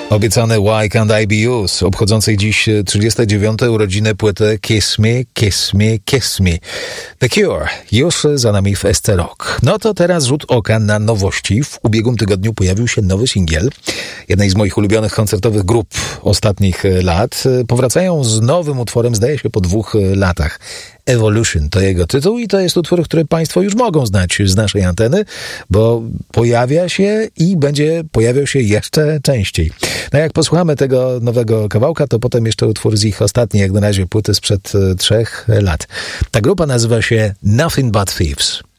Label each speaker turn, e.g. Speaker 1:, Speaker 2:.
Speaker 1: Obiecane Why Can't I Be Used, obchodzącej dziś 39. urodziny płyty Kiss Me, Kiss Me, Kiss Me. The Cure, już za nami w SC Rock. No to teraz rzut oka na nowości. W ubiegłym tygodniu pojawił się nowy singiel jednej z moich ulubionych koncertowych grup ostatnich lat. Powracają z nowym utworem, zdaje się po 2 latach. Evolution to jego tytuł i to jest utwór, który Państwo już mogą znać z naszej anteny, bo pojawia się i będzie pojawiał się jeszcze częściej. No jak posłuchamy tego nowego kawałka, to potem jeszcze utwór z ich ostatniej, jak na razie, płyty sprzed 3 lat. Ta grupa nazywa się Nothing But Thieves.